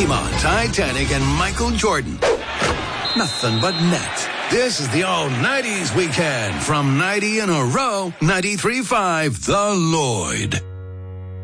Pokemon, Titanic, and Michael Jordan. Nothing but net. This is the all-90s weekend from 90 in a row, 93.5 The Lloyd.